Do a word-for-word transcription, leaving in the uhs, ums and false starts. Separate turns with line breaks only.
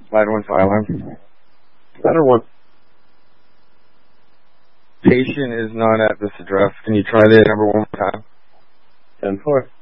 Ladder one fire alarm.
Ladder one.
Patient is not at this address. Can you try the number one more time?
ten four.